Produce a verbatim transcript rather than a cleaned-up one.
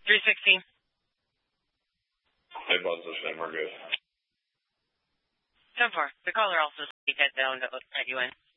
three sixteen. Hey, Buzz, listening. We're good. ten four. The caller also head down to let you in.